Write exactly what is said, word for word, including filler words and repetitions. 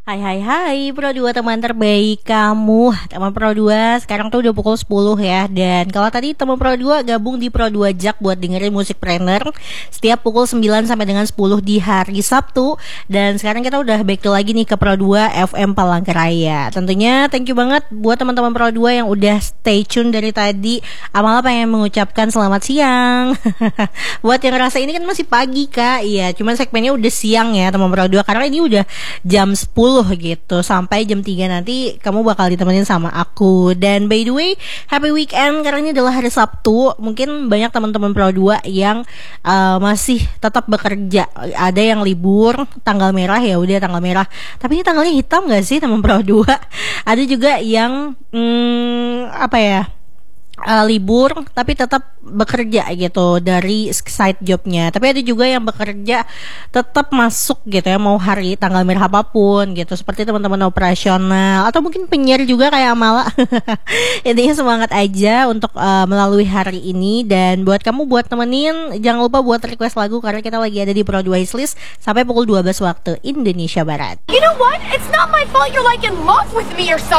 Hai hai hai Pro dua teman terbaik kamu. Teman Pro dua sekarang tuh udah pukul sepuluh ya. Dan kalau tadi teman Pro dua gabung di Pro dua Jak buat dengerin musik Planner setiap pukul sembilan sampai dengan sepuluh di hari Sabtu. Dan sekarang kita udah back to lagi nih ke Pro dua F M Palangkaraya. Tentunya thank you banget buat teman-teman Pro dua yang udah stay tune dari tadi. Amala pengen mengucapkan selamat siang. Buat yang rasa ini kan masih pagi Kak. Iya, cuman segmennya udah siang ya teman Pro dua karena ini udah jam sepuluh gitu. Sampai jam tiga nanti kamu bakal ditemenin sama aku. Dan by the way, happy weekend karena ini adalah hari Sabtu. Mungkin banyak teman-teman Pro dua yang uh, masih tetap bekerja. Ada yang libur, tanggal merah ya udah tanggal merah. Tapi ini tanggalnya hitam gak sih teman Pro dua? Ada juga yang hmm, apa ya? Uh, libur tapi tetap bekerja gitu dari side jobnya. Tapi ada juga yang bekerja tetap masuk gitu ya, mau hari tanggal merah apapun gitu, seperti teman-teman operasional atau mungkin penyiar juga kayak Amala. Intinya semangat aja untuk uh, melalui hari ini. Dan buat kamu buat temenin jangan lupa buat request lagu karena kita lagi ada di Pro dua Wishlist sampai pukul dua belas waktu Indonesia Barat. You know what? It's not my fault you're like in love with me or something.